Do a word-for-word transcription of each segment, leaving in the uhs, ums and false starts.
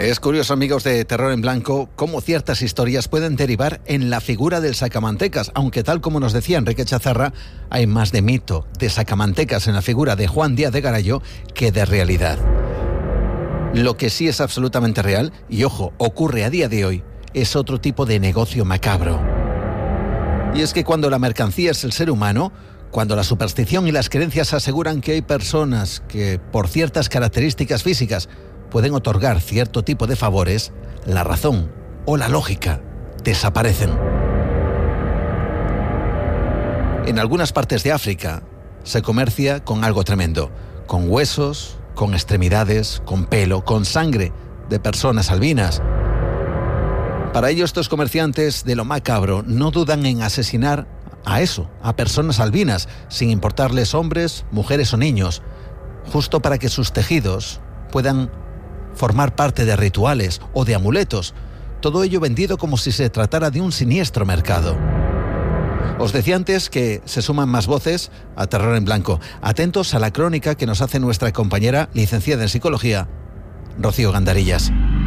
Es curioso, amigos de Terror en Blanco, cómo ciertas historias pueden derivar en la figura del sacamantecas, aunque tal como nos decía Enrique Chazarra, hay más de mito de sacamantecas en la figura de Juan Díaz de Garay que de realidad. Lo que sí es absolutamente real, y ojo, ocurre a día de hoy, es otro tipo de negocio macabro. Y es que cuando la mercancía es el ser humano, cuando la superstición y las creencias aseguran que hay personas que, por ciertas características físicas, pueden otorgar cierto tipo de favores, la razón o la lógica desaparecen. En algunas partes de África se comercia con algo tremendo, con huesos, con extremidades, con pelo, con sangre de personas albinas. Para ello, estos comerciantes de lo macabro no dudan en asesinar a eso, a personas albinas, sin importarles hombres, mujeres o niños, justo para que sus tejidos puedan formar parte de rituales o de amuletos, todo ello vendido como si se tratara de un siniestro mercado. Os decía antes que se suman más voces a Terror en Blanco. Atentos a la crónica que nos hace nuestra compañera licenciada en Psicología, Rocío Gandarillas.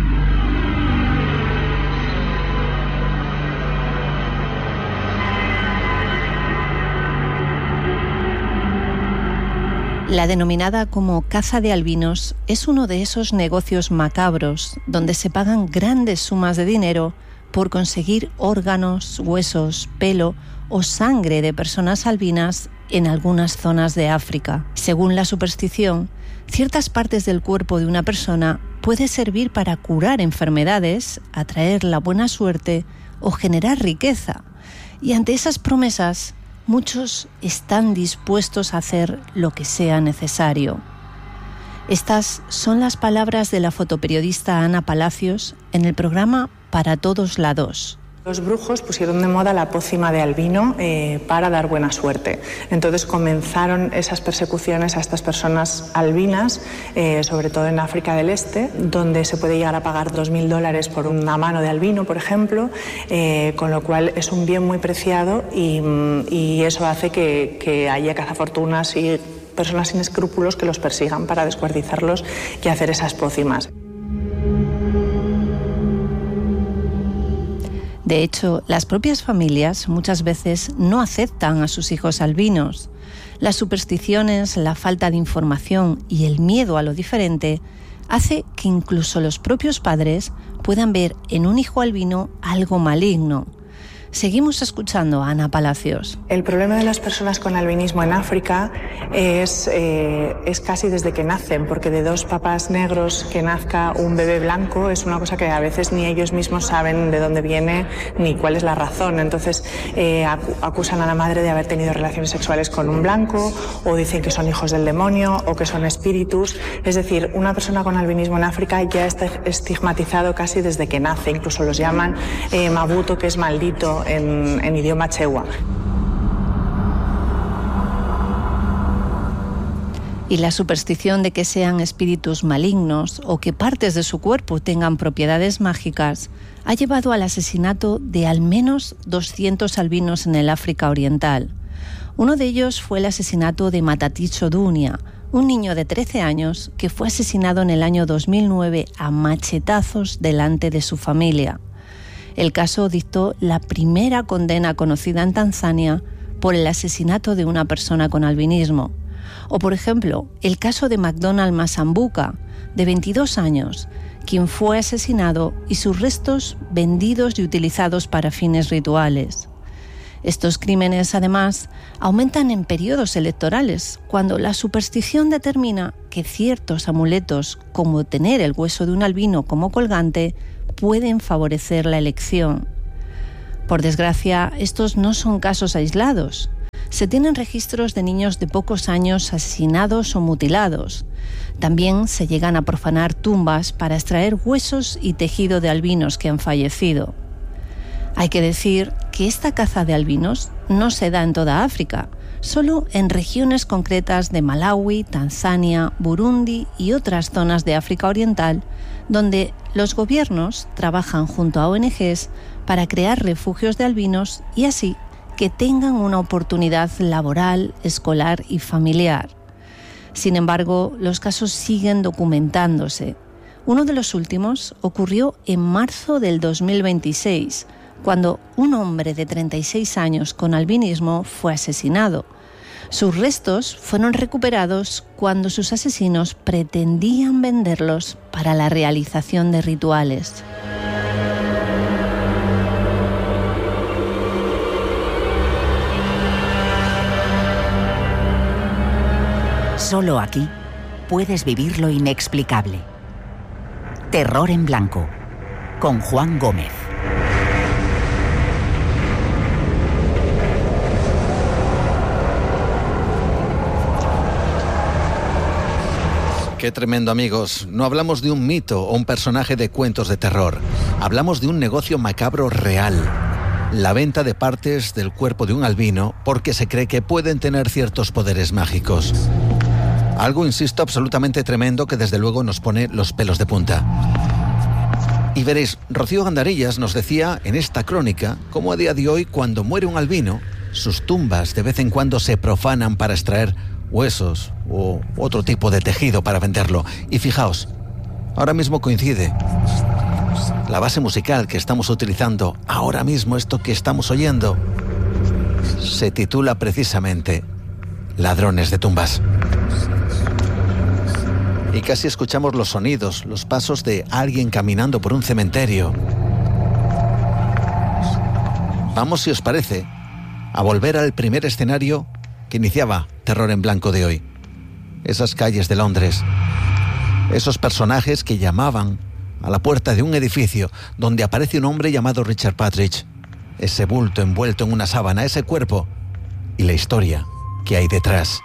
La denominada como caza de albinos es uno de esos negocios macabros donde se pagan grandes sumas de dinero por conseguir órganos, huesos, pelo o sangre de personas albinas en algunas zonas de África. Según la superstición, ciertas partes del cuerpo de una persona puede servir para curar enfermedades, atraer la buena suerte o generar riqueza. Y ante esas promesas, muchos están dispuestos a hacer lo que sea necesario. Estas son las palabras de la fotoperiodista Ana Palacios en el programa Para Todos la dos. Los brujos pusieron de moda la pócima de albino eh, para dar buena suerte. Entonces comenzaron esas persecuciones a estas personas albinas, eh, sobre todo en África del Este, donde se puede llegar a pagar dos mil dólares por una mano de albino, por ejemplo, eh, con lo cual es un bien muy preciado y, y eso hace que, que haya cazafortunas y personas sin escrúpulos que los persigan para descuartizarlos y hacer esas pócimas. De hecho, las propias familias muchas veces no aceptan a sus hijos albinos. Las supersticiones, la falta de información y el miedo a lo diferente hace que incluso los propios padres puedan ver en un hijo albino algo maligno. Seguimos escuchando a Ana Palacios. El problema de las personas con albinismo en África es, eh, es casi desde que nacen, porque de dos papás negros que nazca un bebé blanco es una cosa que a veces ni ellos mismos saben de dónde viene ni cuál es la razón. Entonces eh, acusan a la madre de haber tenido relaciones sexuales con un blanco, o dicen que son hijos del demonio o que son espíritus. Es decir, una persona con albinismo en África ya está estigmatizado casi desde que nace. Incluso los llaman eh, mabuto, que es maldito, En, en idioma chewa. Y la superstición de que sean espíritus malignos o que partes de su cuerpo tengan propiedades mágicas ha llevado al asesinato de al menos doscientos albinos en el África Oriental. Uno de ellos fue el asesinato de Mataticho Dunia, un niño de trece años que fue asesinado en el año dos mil nueve a machetazos delante de su familia. El caso dictó la primera condena conocida en Tanzania por el asesinato de una persona con albinismo. O, por ejemplo, el caso de Macdonald Masambuka, de veintidós años, quien fue asesinado y sus restos vendidos y utilizados para fines rituales. Estos crímenes, además, aumentan en periodos electorales, cuando la superstición determina que ciertos amuletos, como tener el hueso de un albino como colgante, pueden favorecer la elección. Por desgracia, estos no son casos aislados. Se tienen registros de niños de pocos años asesinados o mutilados. También se llegan a profanar tumbas para extraer huesos y tejido de albinos que han fallecido. Hay que decir que esta caza de albinos no se da en toda África, solo en regiones concretas de Malawi, Tanzania, Burundi y otras zonas de África Oriental, donde los gobiernos trabajan junto a O N Ges para crear refugios de albinos y así que tengan una oportunidad laboral, escolar y familiar. Sin embargo, los casos siguen documentándose. Uno de los últimos ocurrió en marzo del dos mil veintiséis, cuando un hombre de treinta y seis años con albinismo fue asesinado. Sus restos fueron recuperados cuando sus asesinos pretendían venderlos para la realización de rituales. Solo aquí puedes vivir lo inexplicable. Terror en Blanco, con Juan Gómez. Qué tremendo, amigos. No hablamos de un mito o un personaje de cuentos de terror. Hablamos de un negocio macabro real. La venta de partes del cuerpo de un albino porque se cree que pueden tener ciertos poderes mágicos. Algo, insisto, absolutamente tremendo que desde luego nos pone los pelos de punta. Y veréis, Rocío Gandarillas nos decía en esta crónica cómo a día de hoy, cuando muere un albino, sus tumbas de vez en cuando se profanan para extraer huesos o otro tipo de tejido para venderlo. Y fijaos, ahora mismo coincide. La base musical que estamos utilizando ahora mismo, esto que estamos oyendo, se titula precisamente Ladrones de tumbas. Y casi escuchamos los sonidos, los pasos de alguien caminando por un cementerio. Vamos, si os parece, a volver al primer escenario que iniciaba Terror en Blanco de hoy. Esas calles de Londres. Esos personajes que llamaban a la puerta de un edificio donde aparece un hombre llamado Richard Patrick. Ese bulto envuelto en una sábana, ese cuerpo y la historia que hay detrás.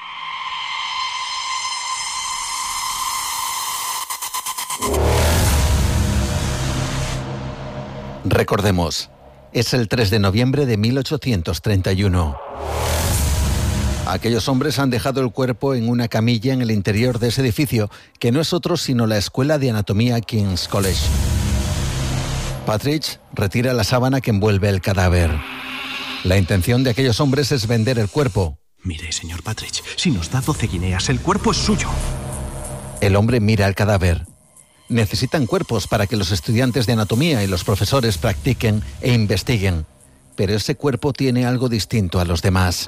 Recordemos, es el tres de noviembre de mil ochocientos treinta y uno. Aquellos hombres han dejado el cuerpo en una camilla en el interior de ese edificio, que no es otro sino la Escuela de Anatomía King's College. Patrick retira la sábana que envuelve el cadáver. La intención de aquellos hombres es vender el cuerpo. Mire, señor Patrick, si nos da doce guineas, el cuerpo es suyo. El hombre mira el cadáver. Necesitan cuerpos para que los estudiantes de anatomía y los profesores practiquen e investiguen. Pero ese cuerpo tiene algo distinto a los demás.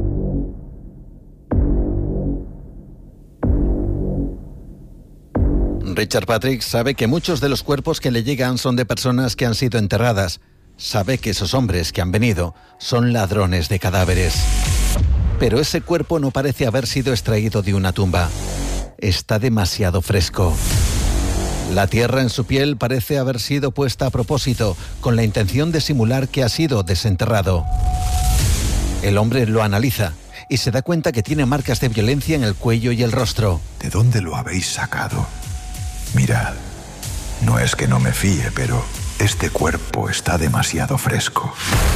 Richard Patrick sabe que muchos de los cuerpos que le llegan son de personas que han sido enterradas. Sabe que esos hombres que han venido son ladrones de cadáveres. Pero ese cuerpo no parece haber sido extraído de una tumba. Está demasiado fresco. La tierra en su piel parece haber sido puesta a propósito, con la intención de simular que ha sido desenterrado. El hombre lo analiza y se da cuenta que tiene marcas de violencia en el cuello y el rostro. ¿De dónde lo habéis sacado? Mirad, no es que no me fíe, pero este cuerpo está demasiado fresco.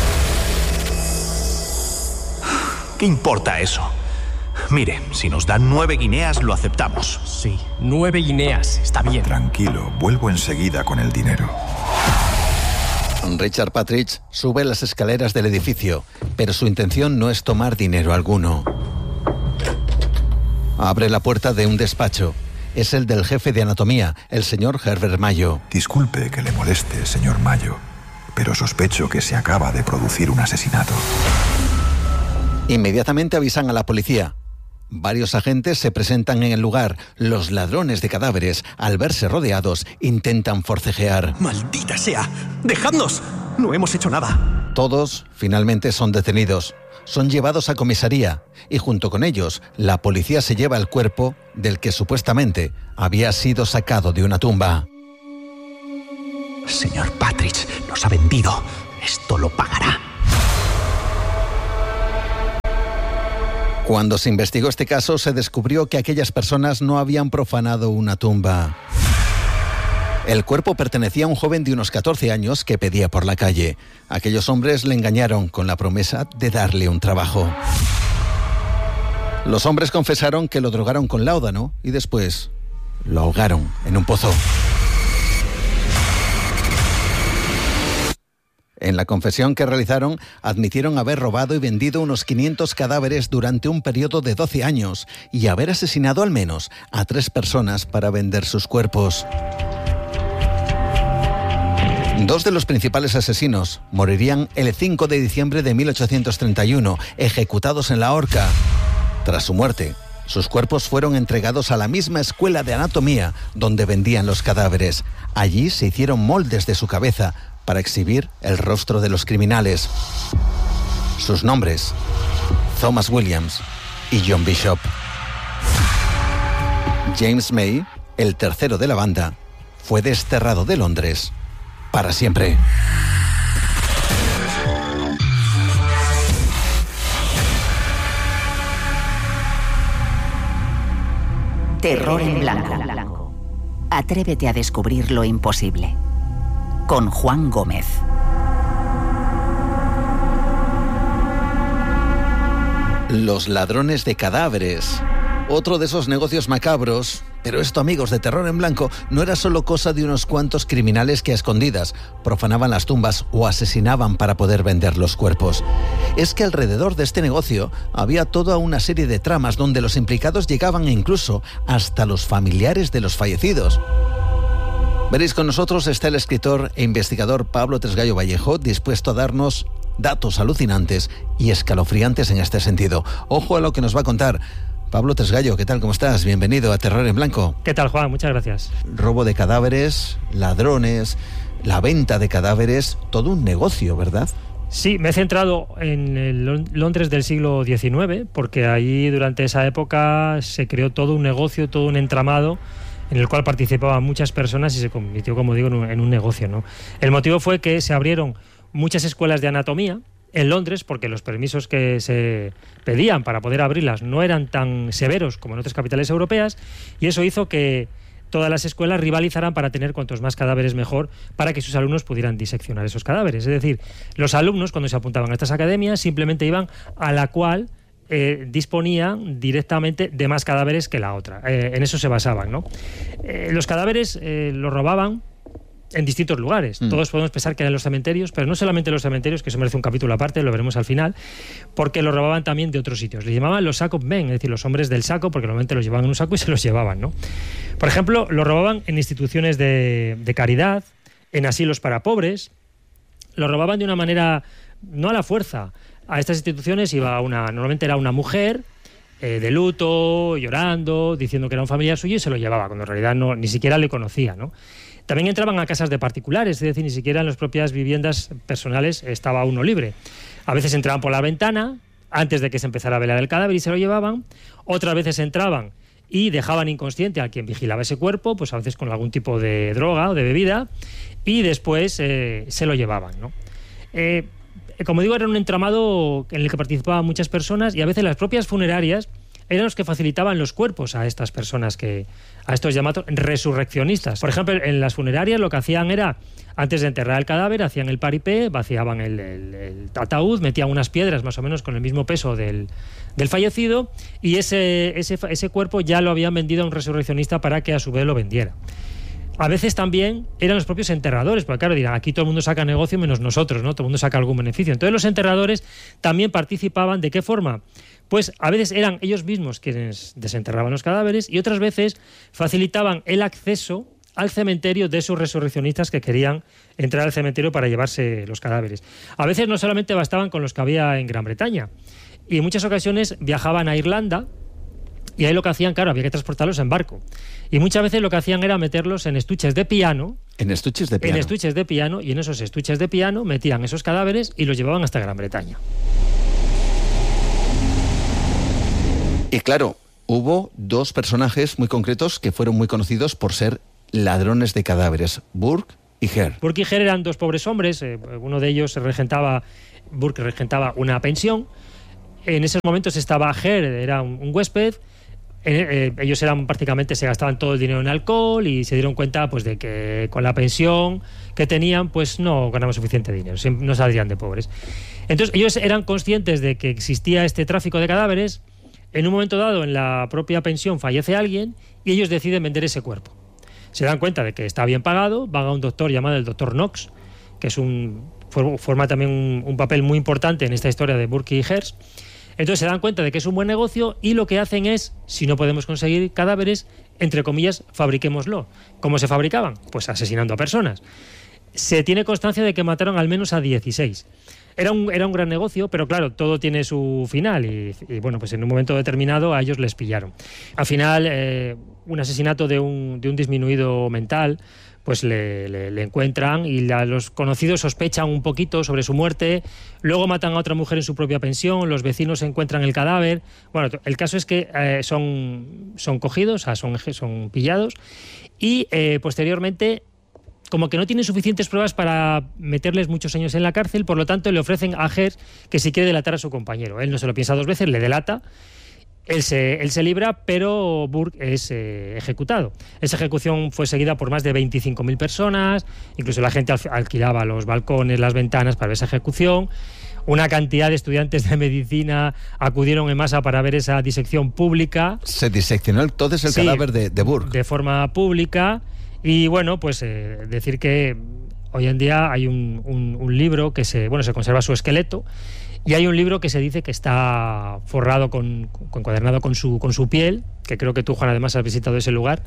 ¿Qué importa eso? Mire, si nos dan nueve guineas, lo aceptamos. Sí, nueve guineas, está bien. Tranquilo, vuelvo enseguida con el dinero. Richard Patrick sube las escaleras del edificio, pero su intención no es tomar dinero alguno. Abre la puerta de un despacho. Es el del jefe de anatomía, el señor Herbert Mayo. Disculpe que le moleste, señor Mayo, pero sospecho que se acaba de producir un asesinato. Inmediatamente avisan a la policía. Varios agentes se presentan en el lugar. Los ladrones de cadáveres, al verse rodeados, intentan forcejear. ¡Maldita sea! ¡Dejadnos! No hemos hecho nada. Todos, finalmente, son detenidos. Son llevados a comisaría y junto con ellos, la policía se lleva el cuerpo del que supuestamente había sido sacado de una tumba. Señor Patrick, nos ha vendido. Esto lo pagará. Cuando se investigó este caso, se descubrió que aquellas personas no habían profanado una tumba. El cuerpo pertenecía a un joven de unos catorce años que pedía por la calle. Aquellos hombres le engañaron con la promesa de darle un trabajo. Los hombres confesaron que lo drogaron con láudano y después lo ahogaron en un pozo. En la confesión que realizaron, admitieron haber robado y vendido unos quinientos cadáveres durante un periodo de doce años y haber asesinado al menos a tres personas para vender sus cuerpos. Dos de los principales asesinos morirían el cinco de diciembre de mil ochocientos treinta y uno, ejecutados en la horca. Tras su muerte, sus cuerpos fueron entregados a la misma escuela de anatomía donde vendían los cadáveres. Allí se hicieron moldes de su cabeza para exhibir el rostro de los criminales. Sus nombres: Thomas Williams y John Bishop. James May, el tercero de la banda, fue desterrado de Londres para siempre. Terror en blanco. Atrévete a descubrir lo imposible. Con Juan Gómez. Los ladrones de cadáveres. Otro de esos negocios macabros. Pero esto, amigos de Terror en Blanco, no era solo cosa de unos cuantos criminales que a escondidas profanaban las tumbas o asesinaban para poder vender los cuerpos. Es que alrededor de este negocio había toda una serie de tramas donde los implicados llegaban incluso hasta los familiares de los fallecidos. Veréis, con nosotros está el escritor e investigador Pablo Tresgallo Vallejo, dispuesto a darnos datos alucinantes y escalofriantes en este sentido. Ojo a lo que nos va a contar. Pablo Tresgallo, ¿qué tal? ¿Cómo estás? Bienvenido a Terror en Blanco. ¿Qué tal, Juan? Muchas gracias. Robo de cadáveres, ladrones, la venta de cadáveres, todo un negocio, ¿verdad? Sí, me he centrado en el Londres del siglo diecinueve, porque allí durante esa época se creó todo un negocio, todo un entramado en el cual participaban muchas personas y se convirtió, como digo, en un, en un negocio, ¿no? El motivo fue que se abrieron muchas escuelas de anatomía en Londres, porque los permisos que se pedían para poder abrirlas no eran tan severos como en otras capitales europeas, y eso hizo que todas las escuelas rivalizaran para tener cuantos más cadáveres mejor, para que sus alumnos pudieran diseccionar esos cadáveres. Es decir, los alumnos, cuando se apuntaban a estas academias, simplemente iban a la cual eh, disponían directamente de más cadáveres que la otra. Eh, en eso se basaban, ¿no? Eh, los cadáveres eh, los robaban en distintos lugares. Mm. Todos podemos pensar que eran los cementerios, pero no solamente los cementerios, que eso merece un capítulo aparte, lo veremos al final, porque los robaban también de otros sitios. Les llamaban los sack of men, es decir, los hombres del saco, porque normalmente los llevaban en un saco y se los llevaban, ¿no? Por ejemplo, los robaban en instituciones de, de caridad, en asilos para pobres. Los robaban de una manera, no a la fuerza. A estas instituciones iba una, normalmente era una mujer eh, de luto, llorando, diciendo que era un familiar suyo, y se lo llevaba, cuando en realidad no, ni siquiera le conocía, ¿no? También entraban a casas de particulares, es decir, ni siquiera en las propias viviendas personales estaba uno libre. A veces entraban por la ventana, antes de que se empezara a velar el cadáver, y se lo llevaban. Otras veces entraban y dejaban inconsciente a quien vigilaba ese cuerpo, pues a veces con algún tipo de droga o de bebida, y después eh, se lo llevaban, ¿no? Eh, como digo, era un entramado en el que participaban muchas personas, y a veces las propias funerarias eran los que facilitaban los cuerpos a estas personas, que a estos llamados resurreccionistas. Por ejemplo, en las funerarias lo que hacían era, antes de enterrar el cadáver, hacían el paripé, vaciaban el, el, el ataúd, metían unas piedras más o menos con el mismo peso del, del fallecido, y ese, ese, ese cuerpo ya lo habían vendido a un resurreccionista para que a su vez lo vendiera. A veces también eran los propios enterradores, porque claro, dirán, aquí todo el mundo saca negocio menos nosotros, ¿no? Todo el mundo saca algún beneficio. Entonces los enterradores también participaban. ¿De qué forma? Pues a veces eran ellos mismos quienes desenterraban los cadáveres, y otras veces facilitaban el acceso al cementerio de esos resurreccionistas que querían entrar al cementerio para llevarse los cadáveres. A veces no solamente bastaban con los que había en Gran Bretaña, y en muchas ocasiones viajaban a Irlanda, y ahí lo que hacían, claro, había que transportarlos en barco. Y muchas veces lo que hacían era meterlos en estuches de piano. En estuches de piano. En estuches de piano, y en esos estuches de piano metían esos cadáveres y los llevaban hasta Gran Bretaña. Y claro, hubo dos personajes muy concretos que fueron muy conocidos por ser ladrones de cadáveres, Burke y Hare. Burke y Hare eran dos pobres hombres. Eh, uno de ellos regentaba, Burke regentaba una pensión. En esos momentos estaba Hare, era un, un huésped. Eh, eh, ellos eran prácticamente, se gastaban todo el dinero en alcohol, y se dieron cuenta pues de que con la pensión que tenían pues no ganaban suficiente dinero, no saldrían de pobres. Entonces ellos eran conscientes de que existía este tráfico de cadáveres. En un momento dado, en la propia pensión fallece alguien y ellos deciden vender ese cuerpo. Se dan cuenta de que está bien pagado, van a un doctor llamado el doctor Knox, que es un forma también un, un papel muy importante en esta historia de Burke y Hearst. Entonces se dan cuenta de que es un buen negocio y lo que hacen es, si no podemos conseguir cadáveres, entre comillas, fabriquémoslo. ¿Cómo se fabricaban? Pues asesinando a personas. Se tiene constancia de que mataron al menos a dieciséis. Era un, era un gran negocio, pero claro, todo tiene su final y, y bueno, pues en un momento determinado a ellos les pillaron. Al final, eh, un asesinato de un, de un disminuido mental, pues le, le, le encuentran y la, los conocidos sospechan un poquito sobre su muerte, luego matan a otra mujer en su propia pensión, los vecinos encuentran el cadáver. Bueno, el caso es que eh, son, son cogidos, o sea, son, son pillados y eh, posteriormente como que no tienen suficientes pruebas para meterles muchos años en la cárcel, por lo tanto le ofrecen a Hearst que si quiere delatar a su compañero. Él no se lo piensa dos veces, le delata. Él se, él se libra, pero Burke es eh, ejecutado. Esa ejecución fue seguida por más de veinticinco mil personas, incluso la gente al, alquilaba los balcones, las ventanas para ver esa ejecución. Una cantidad de estudiantes de medicina acudieron en masa para ver esa disección pública. Se diseccionó entonces el sí, cadáver de, de Burke. De forma pública. Y bueno, pues eh, decir que hoy en día hay un, un, un libro que se, bueno, se conserva su esqueleto. Y hay un libro que se dice que está forrado, con, con encuadernado con su, con su piel, que creo que tú, Juan, además has visitado ese lugar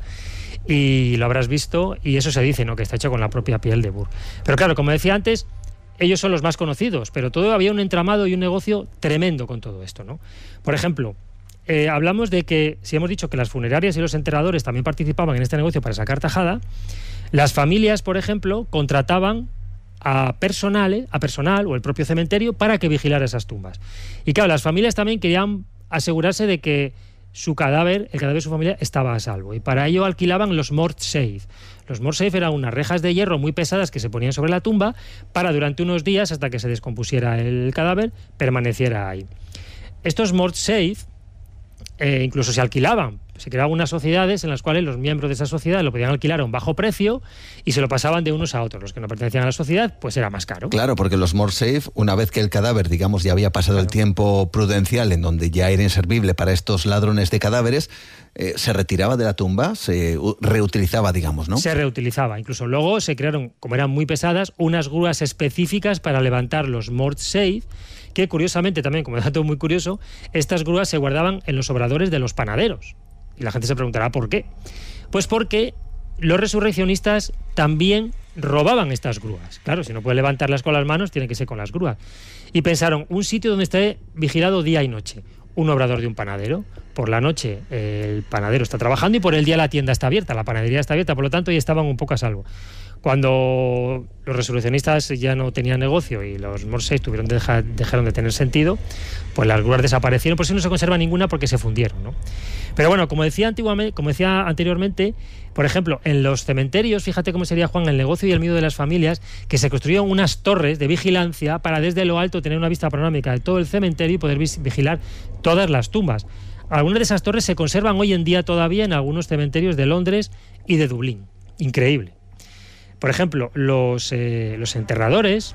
y lo habrás visto, y eso se dice, ¿no?, que está hecho con la propia piel de Burke. Pero claro, como decía antes, ellos son los más conocidos, pero todo había un entramado y un negocio tremendo con todo esto, ¿no? Por ejemplo, eh, hablamos de que, si hemos dicho que las funerarias y los enterradores también participaban en este negocio para sacar tajada, las familias, por ejemplo, contrataban a personal, a personal o el propio cementerio para que vigilara esas tumbas. Y claro, las familias también querían asegurarse de que su cadáver, el cadáver de su familia, estaba a salvo. Y para ello alquilaban los mortsafe. Los mortsafe eran unas rejas de hierro muy pesadas que se ponían sobre la tumba para durante unos días, hasta que se descompusiera el cadáver, permaneciera ahí. Estos mortsafe eh, incluso se alquilaban. Se creaban unas sociedades en las cuales los miembros de esa sociedad lo podían alquilar a un bajo precio y se lo pasaban de unos a otros. Los que no pertenecían a la sociedad, pues era más caro. Claro, porque los mortsafe, una vez que el cadáver, digamos, ya había pasado claro. el tiempo prudencial en donde ya era inservible para estos ladrones de cadáveres, eh, se retiraba de la tumba, se reutilizaba, digamos, ¿no? Se reutilizaba. Incluso luego se crearon, como eran muy pesadas, unas grúas específicas para levantar los mortsafe, que curiosamente también, como dato muy curioso, estas grúas se guardaban en los obradores de los panaderos. Y la gente se preguntará ¿por qué? Pues porque los resurreccionistas también robaban estas grúas. Claro, si no pueden levantarlas con las manos, tiene que ser con las grúas. Y pensaron, un sitio donde esté vigilado día y noche. Un obrador de un panadero. Por la noche el panadero está trabajando y por el día la tienda está abierta, la panadería está abierta, por lo tanto ya estaban un poco a salvo. Cuando los resurreccionistas ya no tenían negocio y los mortsafe tuvieron de dejar, dejaron de tener sentido, pues las grúas desaparecieron. Por eso no se conserva ninguna, porque se fundieron, ¿no? Pero bueno, como decía antiguamente, como decía anteriormente, por ejemplo, en los cementerios, fíjate cómo sería, Juan, el negocio y el miedo de las familias, que se construyeron unas torres de vigilancia para desde lo alto tener una vista panorámica de todo el cementerio y poder vigilar todas las tumbas. Algunas de esas torres se conservan hoy en día todavía en algunos cementerios de Londres y de Dublín. Increíble. Por ejemplo, los, eh, los enterradores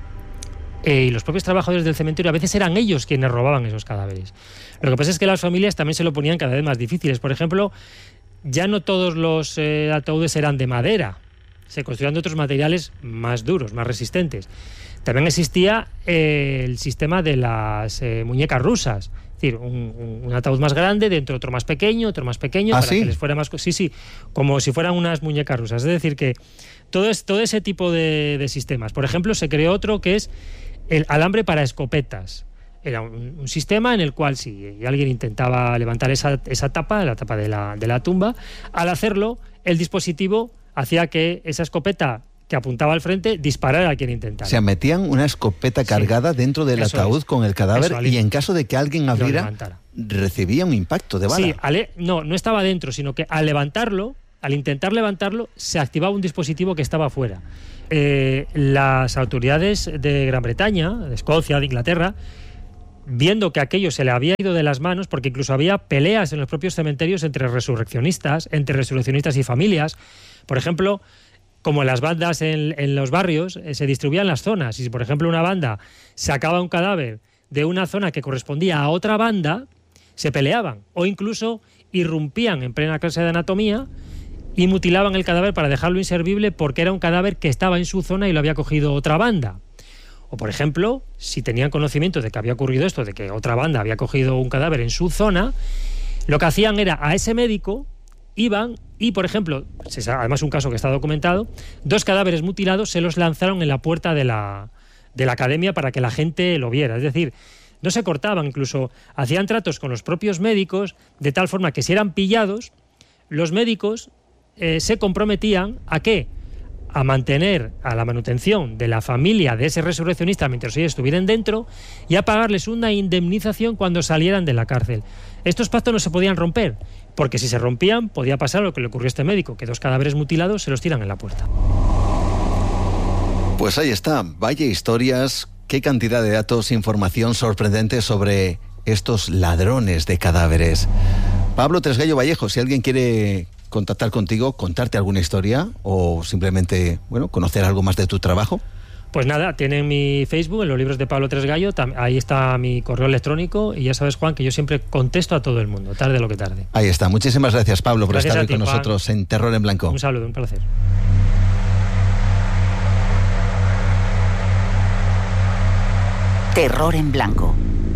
eh, y los propios trabajadores del cementerio a veces eran ellos quienes robaban esos cadáveres. Lo que pasa es que las familias también se lo ponían cada vez más difíciles. Por ejemplo, ya no todos los eh, ataúdes eran de madera, se construían de otros materiales más duros, más resistentes. También existía eh, el sistema de las eh, muñecas rusas. Es decir, un, un ataúd más grande, dentro otro más pequeño, otro más pequeño, ¿Ah, para sí? que les fuera más... Sí, sí, como si fueran unas muñecas rusas. Es decir, que todo, es, todo ese tipo de, de sistemas. Por ejemplo, se creó otro que es el alambre para escopetas. Era un, un sistema en el cual, si alguien intentaba levantar esa, esa tapa, la tapa de la, de la tumba, al hacerlo, el dispositivo hacía que esa escopeta que apuntaba al frente disparara a quien intentara. O sea, metían una escopeta cargada sí. dentro del Eso ataúd es. con el cadáver Eso, y en caso de que alguien abriera, recibía un impacto de bala. Sí, ale, no, no estaba dentro, sino que al levantarlo, al intentar levantarlo, se activaba un dispositivo que estaba fuera. Eh, las autoridades de Gran Bretaña, de Escocia, de Inglaterra, viendo que aquello se le había ido de las manos, porque incluso había peleas en los propios cementerios entre resurreccionistas, entre resurreccionistas y familias. Por ejemplo, como las bandas en, en los barrios, eh, se distribuían las zonas. Y si, por ejemplo, una banda sacaba un cadáver de una zona que correspondía a otra banda, se peleaban. O incluso irrumpían en plena clase de anatomía y mutilaban el cadáver para dejarlo inservible porque era un cadáver que estaba en su zona y lo había cogido otra banda. O, por ejemplo, si tenían conocimiento de que había ocurrido esto, de que otra banda había cogido un cadáver en su zona, lo que hacían era a ese médico iban y, por ejemplo, además un caso que está documentado, dos cadáveres mutilados se los lanzaron en la puerta de la, de la academia para que la gente lo viera. Es decir, no se cortaban, incluso hacían tratos con los propios médicos de tal forma que si eran pillados, los médicos eh, se comprometían a qué, a mantener a la manutención de la familia de ese resurreccionista mientras ellos estuvieran dentro y a pagarles una indemnización cuando salieran de la cárcel. Estos pactos no se podían romper, porque si se rompían podía pasar lo que le ocurrió a este médico, que dos cadáveres mutilados se los tiran en la puerta. Pues ahí está, vaya historias, qué cantidad de datos, información sorprendente sobre estos ladrones de cadáveres. Pablo Tresgallo Vallejo, si alguien quiere contactar contigo, contarte alguna historia o simplemente, bueno, conocer algo más de tu trabajo. Pues nada, tienen mi Facebook, en los libros de Pablo Tresgallo, ahí está mi correo electrónico y ya sabes, Juan, que yo siempre contesto a todo el mundo, tarde lo que tarde. Ahí está, muchísimas gracias, Pablo, por Gracias estar hoy ti, con Juan. nosotros en Terror en Blanco. Un saludo, un placer. Terror en Blanco.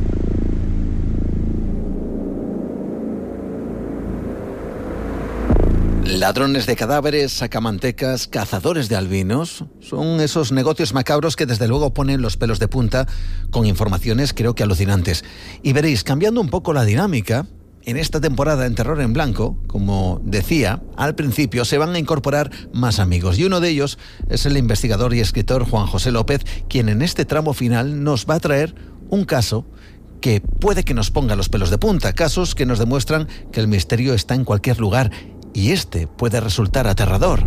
Ladrones de cadáveres, sacamantecas, cazadores de albinos, son esos negocios macabros que desde luego ponen los pelos de punta con informaciones creo que alucinantes. Y veréis, cambiando un poco la dinámica, en esta temporada en Terror en Blanco, como decía, al principio se van a incorporar más amigos y uno de ellos es el investigador y escritor Juan José López, quien en este tramo final nos va a traer un caso que puede que nos ponga los pelos de punta, casos que nos demuestran que el misterio está en cualquier lugar. Y este puede resultar aterrador.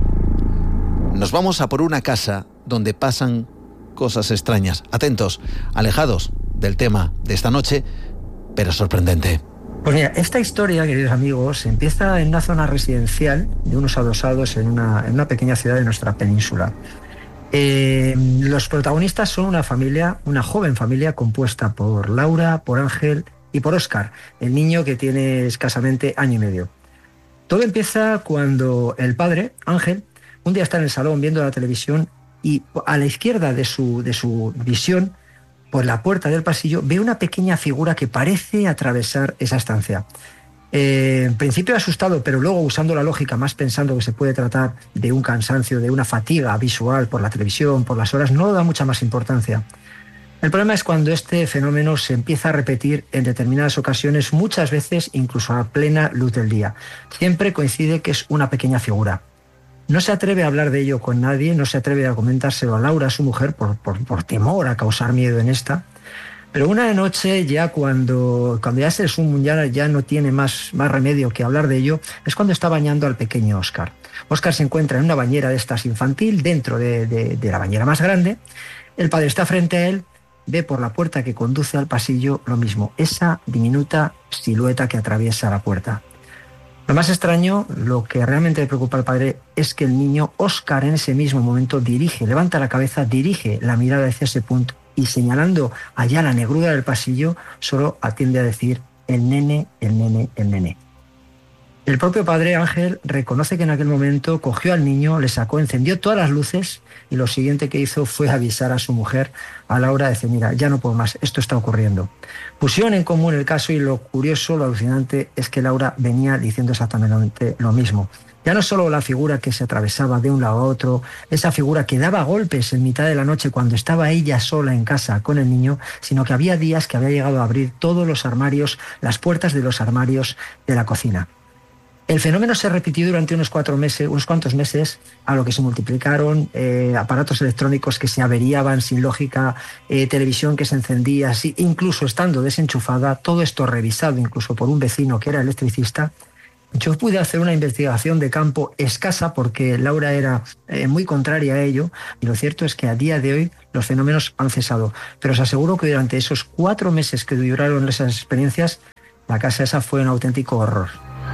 Nos vamos a por una casa donde pasan cosas extrañas. Atentos, alejados del tema de esta noche, pero sorprendente. Pues mira, esta historia, queridos amigos, empieza en una zona residencial de unos adosados en una, en una pequeña ciudad de nuestra península. Eh, los protagonistas son una familia, una joven familia compuesta por Laura, por Ángel y por Óscar, el niño que tiene escasamente año y medio. Todo empieza cuando el padre, Ángel, un día está en el salón viendo la televisión y a la izquierda de su, de su visión, por la puerta del pasillo, ve una pequeña figura que parece atravesar esa estancia. Eh, en principio asustado, pero luego usando la lógica, más pensando que se puede tratar de un cansancio, de una fatiga visual por la televisión, por las horas, no da mucha más importancia. El problema es cuando este fenómeno se empieza a repetir en determinadas ocasiones, muchas veces incluso a plena luz del día. Siempre coincide que es una pequeña figura. No se atreve a hablar de ello con nadie, no se atreve a comentárselo a Laura, su mujer, por, por, por temor a causar miedo en esta. Pero una noche, ya cuando, cuando ya, se, ya, ya no tiene más, más remedio que hablar de ello, es cuando está bañando al pequeño Óscar. Óscar se encuentra en una bañera de estas infantil, dentro de, de, de la bañera más grande. El padre está frente a él, ve por la puerta que conduce al pasillo lo mismo, esa diminuta silueta que atraviesa la puerta. Lo más extraño, lo que realmente le preocupa al padre, es que el niño Óscar en ese mismo momento dirige, levanta la cabeza, dirige la mirada hacia ese punto y señalando allá la negrura del pasillo, solo atiende a decir el nene, el nene, el nene. El propio padre Ángel reconoce que en aquel momento cogió al niño, le sacó, encendió todas las luces y lo siguiente que hizo fue avisar a su mujer, a Laura, de decir, mira, ya no puedo más, esto está ocurriendo. Pusieron en común el caso y lo curioso, lo alucinante, es que Laura venía diciendo exactamente lo mismo. Ya no solo la figura que se atravesaba de un lado a otro, esa figura que daba golpes en mitad de la noche cuando estaba ella sola en casa con el niño, sino que había días que había llegado a abrir todos los armarios, las puertas de los armarios de la cocina. El fenómeno se repitió durante unos cuatro meses, unos cuantos meses, a lo que se multiplicaron eh, aparatos electrónicos que se averiaban sin lógica, eh, televisión que se encendía, así, incluso estando desenchufada, todo esto revisado incluso por un vecino que era electricista. Yo pude hacer una investigación de campo escasa porque Laura era eh, muy contraria a ello y lo cierto es que a día de hoy los fenómenos han cesado. Pero os aseguro que durante esos cuatro meses que duraron esas experiencias, la casa esa fue un auténtico horror.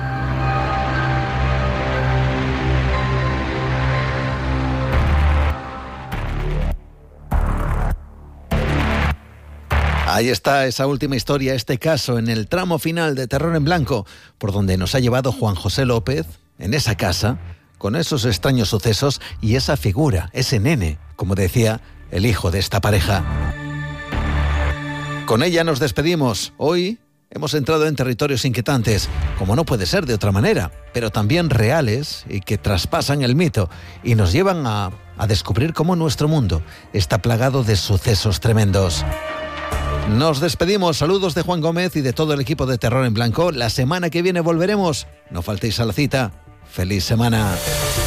Ahí está esa última historia, este caso en el tramo final de Terror en Blanco, por donde nos ha llevado Juan José López, en esa casa, con esos extraños sucesos y esa figura, ese nene, como decía el hijo de esta pareja. Con ella nos despedimos. Hoy hemos entrado en territorios inquietantes, como no puede ser de otra manera, pero también reales y que traspasan el mito y nos llevan a, a descubrir cómo nuestro mundo está plagado de sucesos tremendos. Nos despedimos. Saludos de Juan Gómez y de todo el equipo de Terror en Blanco. La semana que viene volveremos. No faltéis a la cita. ¡Feliz semana!